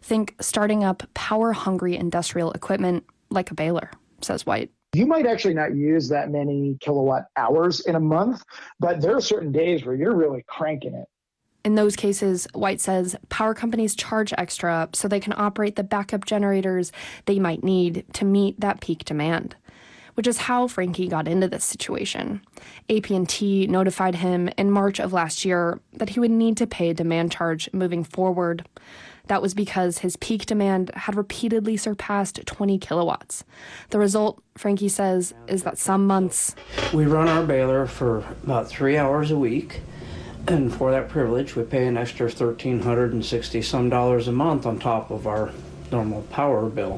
Think starting up power-hungry industrial equipment like a baler, says White. You might actually not use that many kilowatt hours in a month, but there are certain days where you're really cranking it. In those cases, White says power companies charge extra so they can operate the backup generators they might need to meet that peak demand, which is how Franke got into this situation. AT&T notified him in March of last year that he would need to pay a demand charge moving forward. That was because his peak demand had repeatedly surpassed 20 kilowatts. The result, Franke says, is that some months... We run our baler for about 3 hours a week, and for that privilege, we pay an extra $1,360-some a month on top of our normal power bill.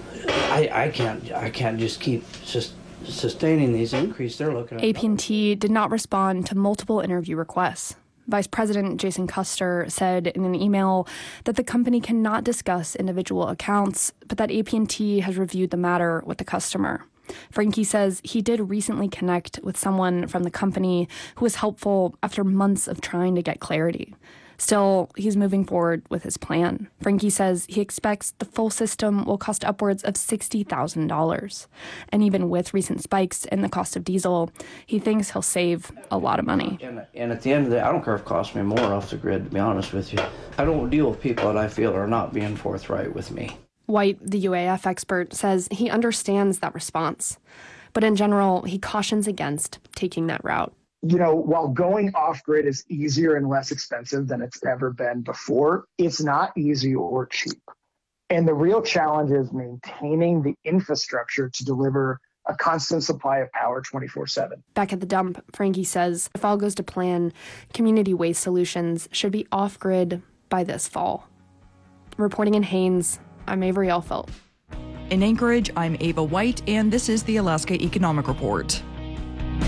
I can't just keep sustaining these increases. They're looking at AT&T did not respond to multiple interview requests. Vice President Jason Custer said in an email that the company cannot discuss individual accounts, but that AT&T has reviewed the matter with the customer. Franke says he did recently connect with someone from the company who was helpful after months of trying to get clarity. Still, he's moving forward with his plan. Franke says he expects the full system will cost upwards of $60,000. And even with recent spikes in the cost of diesel, he thinks he'll save a lot of money. And at the end of the day, I don't care if it costs me more off the grid, to be honest with you. I don't deal with people that I feel are not being forthright with me. White, the UAF expert, says he understands that response. But in general, he cautions against taking that route. You know, while going off-grid is easier and less expensive than it's ever been before, it's not easy or cheap. And the real challenge is maintaining the infrastructure to deliver a constant supply of power 24/7. Back at the dump, Franke says if all goes to plan, Community Waste Solutions should be off-grid by this fall. Reporting in Haines, I'm Avery Elfelt. In Anchorage, I'm Ava White, and this is the Alaska Economic Report.